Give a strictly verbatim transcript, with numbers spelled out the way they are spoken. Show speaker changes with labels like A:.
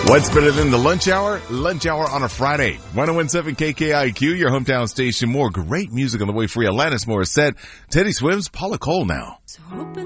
A: What's better than the lunch hour? Lunch hour on a Friday. one oh one point seven K K I Q, your hometown station. More great music on the way for you. Alanis Morissette, Teddy Swims, Paula Cole now.
B: So open